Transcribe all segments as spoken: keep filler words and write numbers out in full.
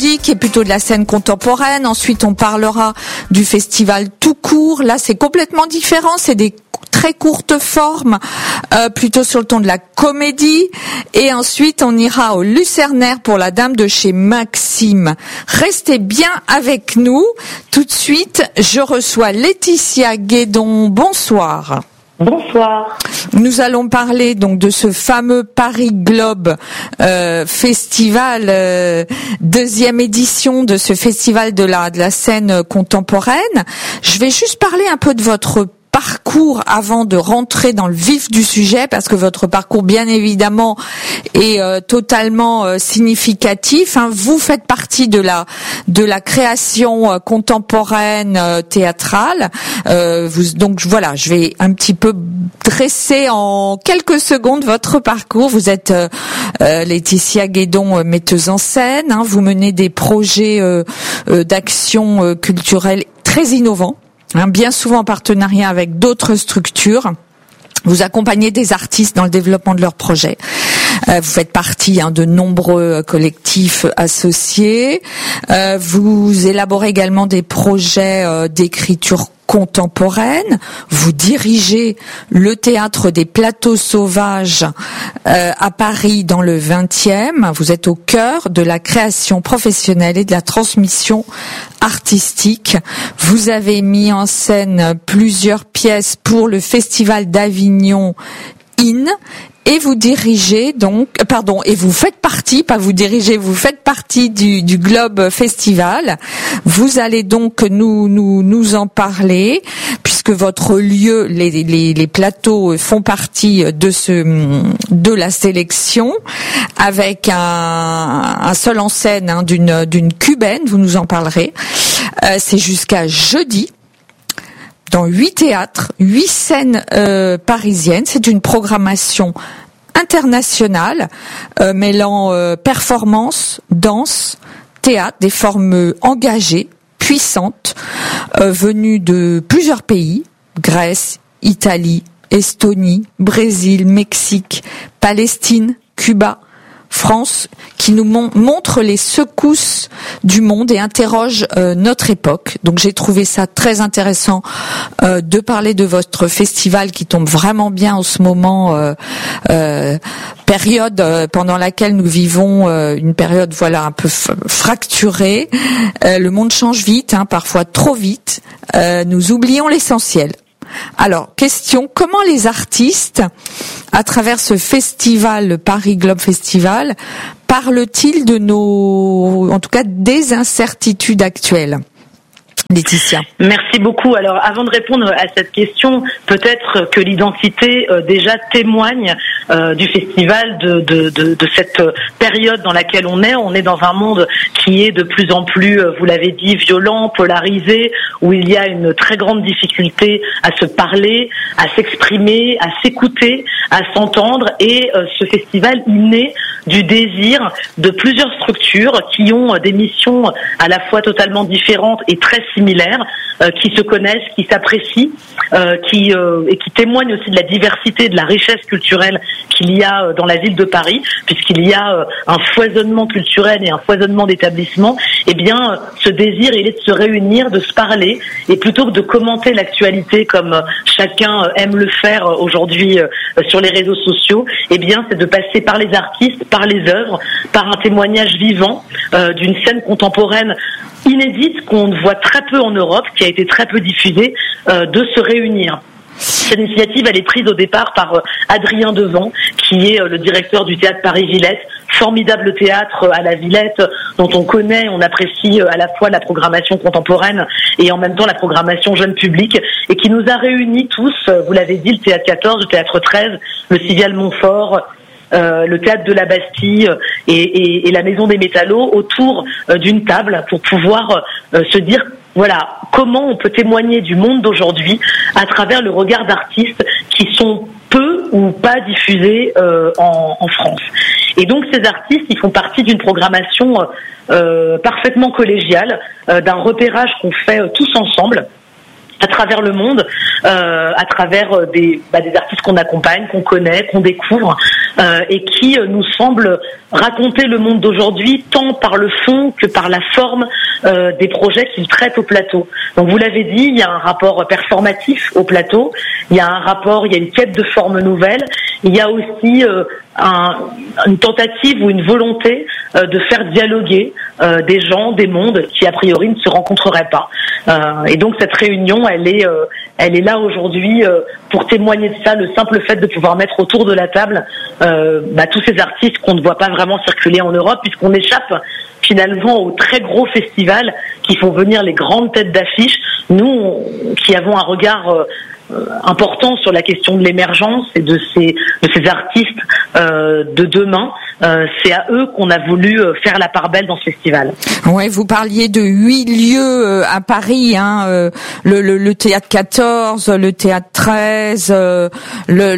jeudi, qui est plutôt de la scène contemporaine. Ensuite, on parlera du festival tout court. Là, c'est complètement différent. C'est des très courtes formes, euh, plutôt sur le ton de la comédie. Et ensuite, on ira au Lucernaire pour la Dame de chez Maxime. Restez bien avec nous. Tout de suite, je reçois Laetitia Guédon. Bonsoir. Bonsoir. Nous allons parler donc de ce fameux Paris Globe euh, Festival, euh, deuxième édition de ce festival de la de la scène contemporaine. Je vais juste parler un peu de votre parcours avant de rentrer dans le vif du sujet, parce que votre parcours, bien évidemment, est euh, totalement euh, significatif. Hein. Vous faites partie de la de la création euh, contemporaine euh, théâtrale. Euh, vous, donc voilà, je vais un petit peu dresser en quelques secondes votre parcours. Vous êtes euh, euh, Laetitia Guédon, euh, metteuse en scène. Hein. Vous menez des projets euh, euh, d'action euh, culturelle très innovants. Hein, bien souvent en partenariat avec d'autres structures. Vous accompagnez des artistes dans le développement de leurs projets. Euh, vous faites partie hein, de nombreux collectifs associés. Euh, vous élaborez également des projets euh, d'écriture contemporaine. Vous dirigez le théâtre des Plateaux Sauvages euh, à Paris dans le vingtième. Vous êtes au cœur de la création professionnelle et de la transmission artistique. Vous avez mis en scène plusieurs pièces pour le Festival d'Avignon In. Et vous dirigez donc, pardon, et vous faites partie, pas vous dirigez, vous faites partie du, du Globe Festival. Vous allez donc nous nous nous en parler, puisque votre lieu, les les, les plateaux font partie de ce de la sélection, avec un, un seul en scène hein, d'une d'une cubaine. Vous nous en parlerez. Euh, c'est jusqu'à jeudi. Dans huit théâtres, huit scènes euh, parisiennes. C'est une programmation internationale euh, mêlant euh, performance, danse, théâtre, des formes engagées, puissantes, euh, venues de plusieurs pays, Grèce, Italie, Estonie, Brésil, Mexique, Palestine, Cuba, France, qui nous mon- montre les secousses du monde et interroge euh, notre époque. Donc j'ai trouvé ça très intéressant euh, de parler de votre festival qui tombe vraiment bien en ce moment, euh, euh, période euh, pendant laquelle nous vivons euh, une période voilà un peu f- fracturée. Euh, le monde change vite, hein, parfois trop vite. Euh, nous oublions l'essentiel. Alors, question, comment les artistes, à travers ce festival, le Paris Globe Festival, parlent-ils de nos, en tout cas, des incertitudes actuelles ? Laetitia. Merci beaucoup. Alors, avant de répondre à cette question, peut-être que l'identité euh, déjà témoigne euh, du festival, de, de, de, de cette période dans laquelle on est. On est dans un monde qui est de plus en plus, euh, vous l'avez dit, violent, polarisé, où il y a une très grande difficulté à se parler, à s'exprimer, à s'écouter, à s'entendre. Et euh, ce festival, il naît du désir de plusieurs structures qui ont des missions à la fois totalement différentes et très similaires, euh, qui se connaissent, qui s'apprécient, euh, qui euh, et qui témoignent aussi de la diversité, de la richesse culturelle qu'il y a dans la ville de Paris, puisqu'il y a euh, un foisonnement culturel et un foisonnement d'établissements. Eh bien, ce désir, il est de se réunir, de se parler, et plutôt que de commenter l'actualité comme chacun aime le faire aujourd'hui euh, sur les réseaux sociaux, eh bien, c'est de passer par les artistes, par les œuvres, par un témoignage vivant euh, d'une scène contemporaine inédite qu'on voit très peu en Europe, qui a été très peu diffusée, euh, de se réunir. Cette initiative, elle est prise au départ par euh, Adrien Devant, qui est euh, le directeur du théâtre Paris-Villette, formidable théâtre à la Villette, dont on connaît, on apprécie euh, à la fois la programmation contemporaine et en même temps la programmation jeune public, et qui nous a réunis tous, euh, vous l'avez dit, le théâtre quatorze, le théâtre treize, le Civial Montfort, Euh, le théâtre de la Bastille et, et, et la Maison des Métallos autour euh, d'une table pour pouvoir euh, se dire voilà comment on peut témoigner du monde d'aujourd'hui à travers le regard d'artistes qui sont peu ou pas diffusés euh, en, en France. Et donc ces artistes, ils font partie d'une programmation euh, parfaitement collégiale, euh, d'un repérage qu'on fait euh, tous ensemble. à travers le monde, euh, à travers des, bah, des artistes qu'on accompagne, qu'on connaît, qu'on découvre, euh, et qui euh, nous semblent raconter le monde d'aujourd'hui tant par le fond que par la forme euh, des projets qu'ils traitent au plateau. Donc vous l'avez dit, il y a un rapport performatif au plateau, il y a un rapport, il y a une quête de forme nouvelle, il y a aussi euh, un, une tentative ou une volonté euh, de faire dialoguer euh, des gens, des mondes qui a priori ne se rencontreraient pas. Euh, et donc cette réunion, elle est, euh, elle est là aujourd'hui euh, pour témoigner de ça, le simple fait de pouvoir mettre autour de la table euh, bah, tous ces artistes qu'on ne voit pas vraiment circuler en Europe, puisqu'on échappe finalement aux très gros festivals qui font venir les grandes têtes d'affiche. Nous, on, qui avons un regard euh, important sur la question de l'émergence et de ces de ces artistes euh, de demain, euh, c'est à eux qu'on a voulu faire la part belle dans ce festival. Ouais, vous parliez de huit lieux à Paris, hein, euh, le, le, le théâtre quatorze, le théâtre treize, euh, le,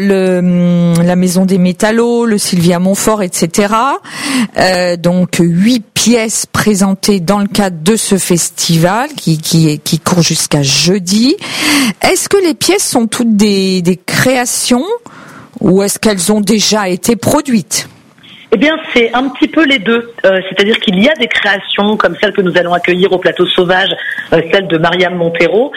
le la Maison des Métallos, le Sylvia Montfort, et cetera. Euh, donc huit pièces présentées dans le cadre de ce festival qui qui qui court jusqu'à jeudi. Est-ce que les pièces sont toutes des, des créations ou est-ce qu'elles ont déjà été produites ? Eh bien, c'est un petit peu les deux. Euh, c'est-à-dire qu'il y a des créations comme celle que nous allons accueillir au Plateau Sauvage, euh, celle de Mariam Montero,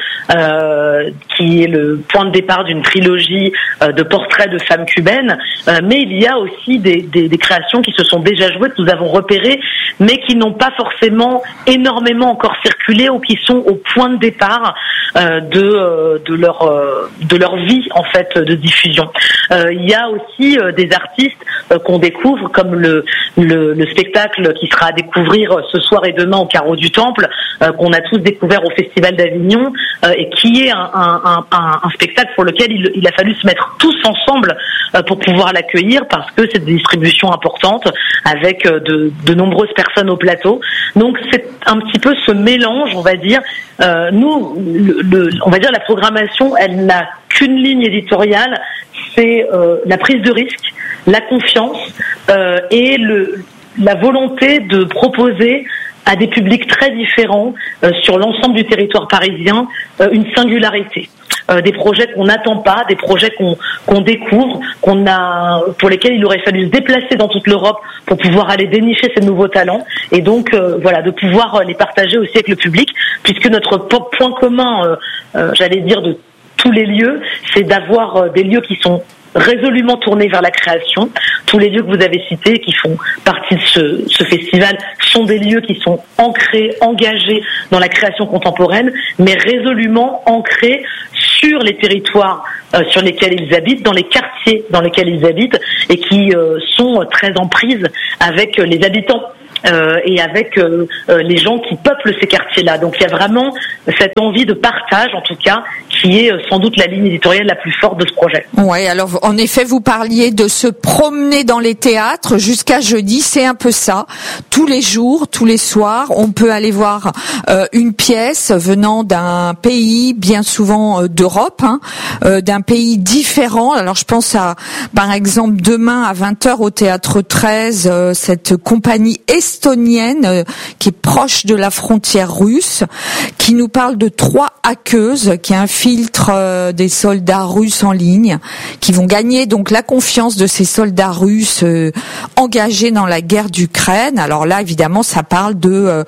euh, qui est le point de départ d'une trilogie euh, de portraits de femmes cubaines. Euh, mais il y a aussi des, des, des créations qui se sont déjà jouées, que nous avons repérées, mais qui n'ont pas forcément énormément encore circulé ou qui sont au point de départ euh, de, euh, de leur euh, de leur vie en fait de diffusion. Euh, il y a aussi euh, des artistes euh, qu'on découvre, comme le, le, le spectacle qui sera à découvrir ce soir et demain au Carreau du Temple, euh, qu'on a tous découvert au Festival d'Avignon, euh, et qui est un, un, un, un spectacle pour lequel il, il a fallu se mettre tous ensemble euh, pour pouvoir l'accueillir, parce que c'est des distributions importantes avec euh, de, de nombreuses personnes au plateau. Donc c'est un petit peu ce mélange, on va dire. Euh, nous, le, le, on va dire la programmation, elle n'a qu'une ligne éditoriale, c'est euh, la prise de risque, la confiance euh, et le, la volonté de proposer à des publics très différents euh, sur l'ensemble du territoire parisien euh, une singularité. Euh, des projets qu'on n'attend pas, des projets qu'on qu'on découvre, qu'on a, pour lesquels il aurait fallu se déplacer dans toute l'Europe pour pouvoir aller dénicher ces nouveaux talents, et donc euh, voilà, de pouvoir les partager aussi avec le public, puisque notre point commun, euh, euh, j'allais dire, de tous les lieux, c'est d'avoir euh, des lieux qui sont résolument tournés vers la création. Tous les lieux que vous avez cités, qui font partie de ce, ce festival, sont des lieux qui sont ancrés, engagés dans la création contemporaine, mais résolument ancrés sur les territoires euh, sur lesquels ils habitent, dans les quartiers dans lesquels ils habitent, et qui euh, sont très en prise avec les habitants. Euh, et avec euh, euh, les gens qui peuplent ces quartiers-là. Donc il y a vraiment cette envie de partage, en tout cas, qui est euh, sans doute la ligne éditoriale la plus forte de ce projet. Ouais, alors en effet, vous parliez de se promener dans les théâtres jusqu'à jeudi, c'est un peu ça. Tous les jours, tous les soirs, on peut aller voir euh, une pièce venant d'un pays, bien souvent euh, d'Europe, hein, euh, d'un pays différent. Alors je pense à, par exemple, demain à vingt heures au Théâtre treize, euh, cette compagnie estonienne euh, qui est proche de la frontière russe, qui nous parle de trois hackeuses qui infiltrent euh, des soldats russes en ligne, qui vont gagner donc la confiance de ces soldats russes euh, engagés dans la guerre d'Ukraine. Alors là, évidemment, ça parle de euh,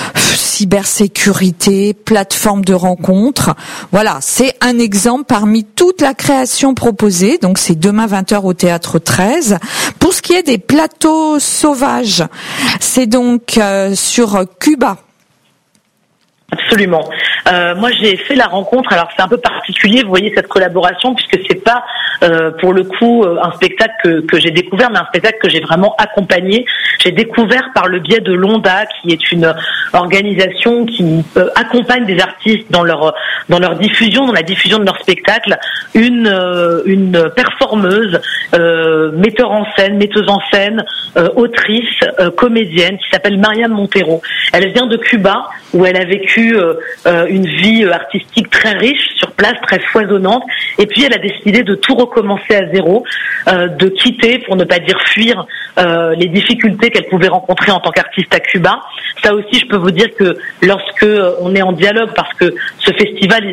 cybersécurité, plateforme de rencontres. Voilà, c'est un exemple parmi toute la création proposée. Donc c'est demain vingt heures au Théâtre treize. Pour ce qui est des plateaux sauvages, c'est donc euh, sur Cuba. Absolument. Euh, moi, j'ai fait la rencontre. Alors, c'est un peu particulier, vous voyez, cette collaboration, puisque c'est pas, euh, pour le coup, un spectacle que, que j'ai découvert, mais un spectacle que j'ai vraiment accompagné. J'ai découvert par le biais de l'Onda, qui est une organisation qui euh, accompagne des artistes dans leur dans leur diffusion, dans la diffusion de leur spectacle, une euh, une performeuse, euh, metteur en scène, metteuse en scène, euh, autrice, euh, comédienne, qui s'appelle Mariam Montero. Elle vient de Cuba, où elle a vécu Euh, euh, une vie artistique très riche sur place, très foisonnante, et puis elle a décidé de tout recommencer à zéro, euh, de quitter, pour ne pas dire fuir, euh, les difficultés qu'elle pouvait rencontrer en tant qu'artiste à Cuba. Ça aussi, je peux vous dire que lorsque on est en dialogue, parce que ce festival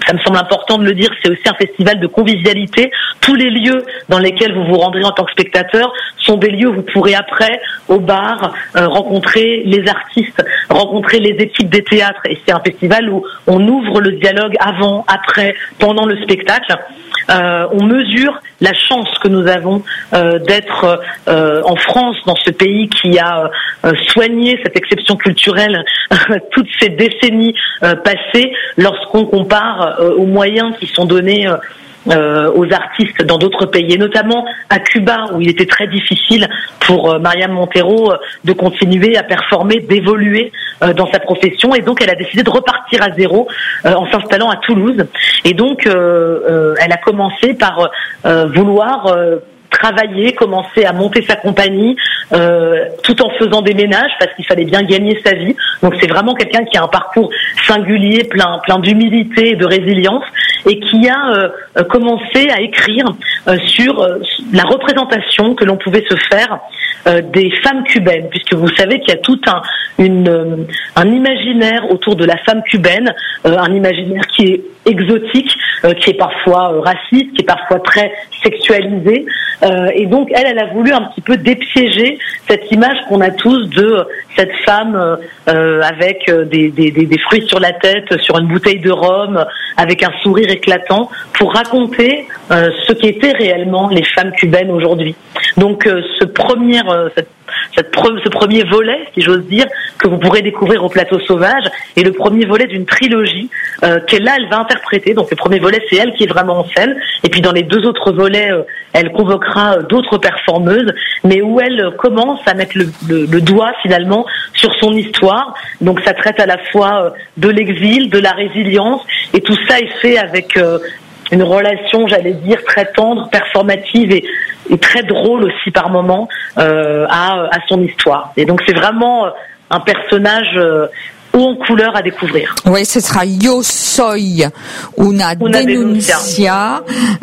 ça me semble important de le dire, c'est aussi un festival de convivialité. Tous les lieux dans lesquels vous vous rendrez en tant que spectateur sont des lieux où vous pourrez après, au bar, euh, rencontrer les artistes, rencontrer les équipes des théâtres. Et c'est un festival où on ouvre le dialogue avant, après, pendant le spectacle. Euh, on mesure la chance que nous avons euh, d'être euh, en France, dans ce pays qui a euh, soigné cette exception culturelle toutes ces décennies euh, passées, lorsqu'on compare euh, aux moyens qui sont donnés euh, Euh, aux artistes dans d'autres pays, et notamment à Cuba, où il était très difficile pour euh, Mariam Montero euh, de continuer à performer, d'évoluer euh, dans sa profession, et donc elle a décidé de repartir à zéro euh, en s'installant à Toulouse. Et donc euh, euh, elle a commencé par euh, vouloir euh, travailler, commencer à monter sa compagnie, euh, tout en faisant des ménages, parce qu'il fallait bien gagner sa vie. Donc c'est vraiment quelqu'un qui a un parcours singulier, plein, plein d'humilité et de résilience, et qui a euh, commencé à écrire euh, sur euh, la représentation que l'on pouvait se faire euh, des femmes cubaines, puisque vous savez qu'il y a tout un, une, euh, un imaginaire autour de la femme cubaine, euh, un imaginaire qui est exotique, euh, qui est parfois euh, raciste, qui est parfois très sexualisé. Euh, et donc elle, elle a voulu un petit peu dépiéger cette image qu'on a tous de cette femme euh, avec des, des, des fruits sur la tête, sur une bouteille de rhum, avec un sourire éclatant, pour raconter euh, ce qu'étaient réellement les femmes cubaines aujourd'hui. Donc euh, ce premier, euh, cette, cette pre- ce premier volet, si j'ose dire, que vous pourrez découvrir au Plateau Sauvage, est le premier volet d'une trilogie euh, qu'elle là, elle va interpréter. Donc le premier volet, c'est elle qui est vraiment en scène, et puis dans les deux autres volets, euh, elle convoquera d'autres performeuses, mais où elle commence à mettre le, le, le doigt finalement sur son histoire. Donc ça traite à la fois de l'exil, de la résilience, et tout ça est fait avec euh, une relation, j'allais dire, très tendre, performative et, et très drôle aussi par moments euh, à, à son histoire. Et donc c'est vraiment un personnage euh, haut en couleur à découvrir. Oui, ce sera Yo soy una, una denuncia.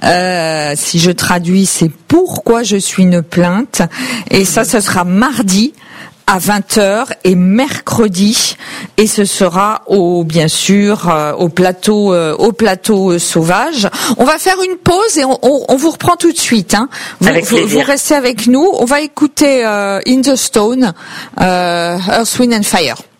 Euh, si je traduis, c'est pourquoi je suis une plainte. Et ça, ce sera mardi à vingt heures et mercredi, et ce sera au bien sûr euh, au plateau euh, au plateau euh, sauvage. On va faire une pause et on, on, on vous reprend tout de suite. Hein. Vous, vous, vous restez avec nous. On va écouter euh, In the Stone, euh, Earth, Wind and Fire.